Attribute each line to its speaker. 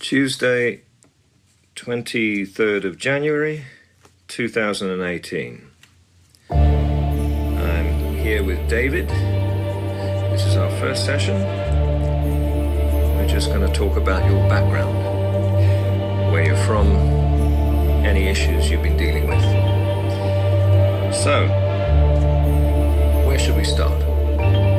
Speaker 1: Tuesday, 23rd of January 2018. I'm here with David. This is our first session. We're just going to talk about your background, where you're from, any issues you've been dealing with. So, where should we start?